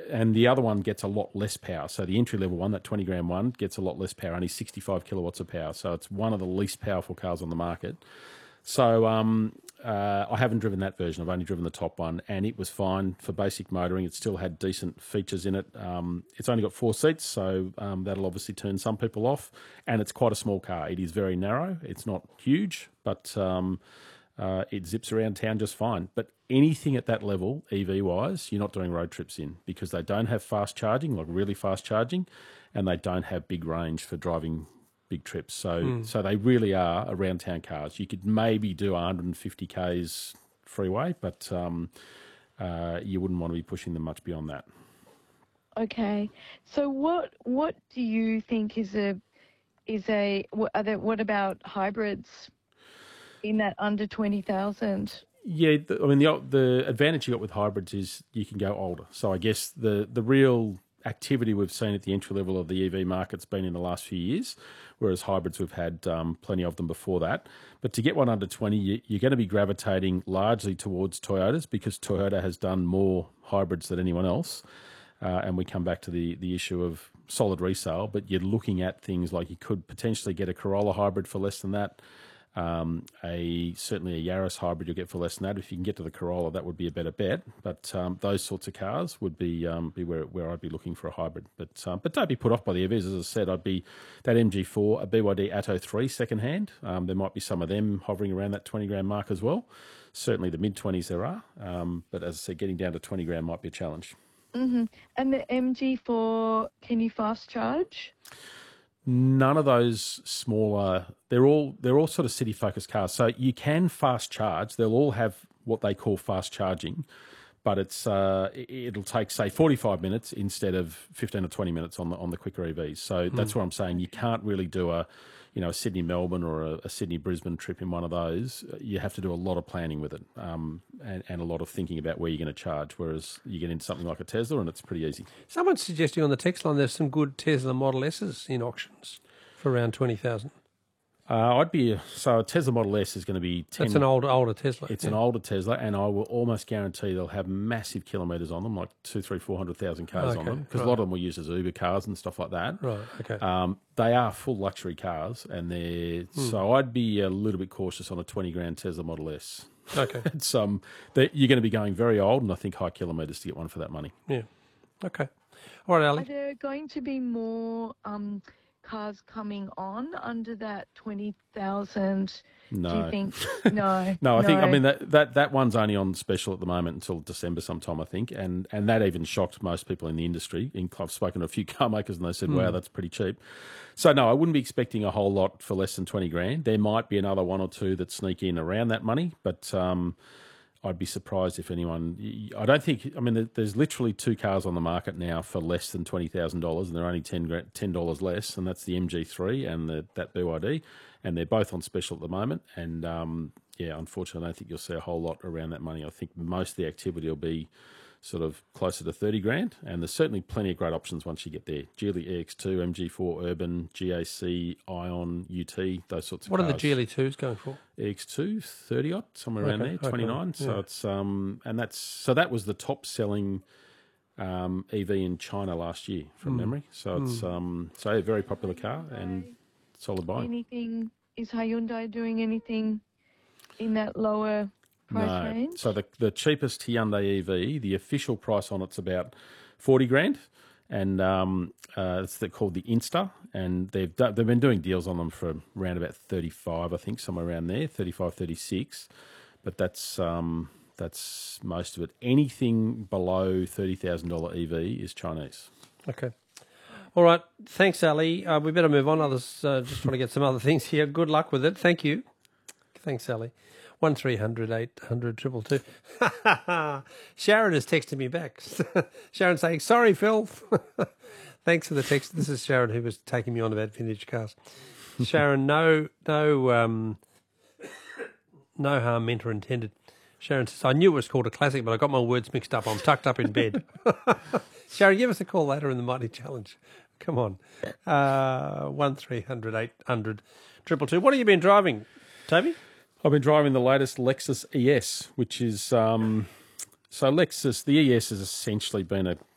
and the other one gets a lot less power. So the entry-level one, that 20-gram one, gets a lot less power, only 65 kilowatts of power. So it's one of the least powerful cars on the market. So I haven't driven that version. I've only driven the top one, and it was fine for basic motoring. It still had decent features in it. It's only got 4 seats, so that'll obviously turn some people off. And it's quite a small car. It is very narrow. It's not huge, but it zips around town just fine. But anything at that level, EV-wise, you're not doing road trips in because they don't have fast charging, like really fast charging, and they don't have big range for driving big trips. So they really are around town cars. You could maybe do 150 k's freeway, but you wouldn't want to be pushing them much beyond that. Okay. So what do you think what about hybrids in that under 20,000? Yeah, the advantage you got with hybrids is you can go older. So I guess the real activity we've seen at the entry level of the EV market's been in the last few years, whereas hybrids we've had plenty of them before that. But to get one under 20, you're going to be gravitating largely towards Toyotas because Toyota has done more hybrids than anyone else. And we come back to the issue of solid resale, but you're looking at things like you could potentially get a Corolla hybrid for less than that. Certainly a Yaris hybrid you'll get for less than that. If you can get to the Corolla, that would be a better bet. But those sorts of cars would be where I'd be looking for a hybrid. But don't be put off by the EVs. As I said, I'd be that MG4, a BYD Atto 3 second hand. There might be some of them hovering around that 20-gram mark as well. Certainly the mid-20s there are. But as I said, getting down to 20 gram might be a challenge. Mm-hmm. And the MG4, can you fast charge? None of those smaller. They're all sort of city focused cars. So you can fast charge. They'll all have what they call fast charging, but it'll take say 45 minutes instead of 15 or 20 minutes on the quicker EVs. So that's what I'm saying. You can't really do a Sydney Melbourne or a Sydney Brisbane trip in one of those. You have to do a lot of planning with it, and a lot of thinking about where you're going to charge. Whereas you get into something like a Tesla, and it's pretty easy. Someone's suggesting on the text line there's some good Tesla Model S's in auctions for around 20,000. A Tesla Model S is going to be 10. That's an older Tesla. It's an older Tesla, and I will almost guarantee they'll have massive kilometres on them, like 400,000 cars on them, because a lot of them will use as Uber cars and stuff like that. Right. Okay. They are full luxury cars, and so I'd be a little bit cautious on a 20-grand Tesla Model S. Okay. You're going to be going very old, and I think high kilometres to get one for that money. Yeah. Okay. All right, Ali. Are there going to be more cars coming on under that 20,000? No. Do you think? No. No, I mean that one's only on special at the moment until December sometime, I think, and that even shocked most people in the industry. I've spoken to a few car makers and they said, "Wow, that's pretty cheap." So no, I wouldn't be expecting a whole lot for less than 20 grand. There might be another one or two that sneak in around that money, but I'd be surprised if anyone. I don't think. I mean, there's literally 2 cars on the market now for less than $20,000, and they're only $10 less, and that's the MG3 and that BYD, and they're both on special at the moment. And unfortunately, I don't think you'll see a whole lot around that money. I think most of the activity will be sort of closer to 30 grand, and there's certainly plenty of great options once you get there. Geely EX2, MG4 Urban, GAC, Ion, UT, those sorts of cars. What are the Geely 2s going for? EX2, 30 odd, somewhere around there, 29. Okay. So it's that was the top selling EV in China last year from memory. So it's a very popular car and solid buy. Is Hyundai doing anything in that lower price range? So the cheapest Hyundai EV, the official price on it's about 40 grand, and it's called the Insta, and they've been doing deals on them for around about 35, I think, somewhere around there, 35, 36, but that's most of it. Anything below $30,000 EV is Chinese. Okay. All right. Thanks, Ali. We better move on. Others just want to get some other things here. Good luck with it. Thank you. Thanks, Ali. 1300 800 222. Sharon has texted me back. Sharon saying, "Sorry, Phil." Thanks for the text. This is Sharon who was taking me on about vintage cars. Sharon, no harm meant or intended. Sharon says, "I knew it was called a classic, but I got my words mixed up. I'm tucked up in bed." Sharon, give us a call later in the Mighty Challenge. Come on. 1300 800 222. What have you been driving, Toby? I've been driving the latest Lexus ES, which is so Lexus. The ES has essentially been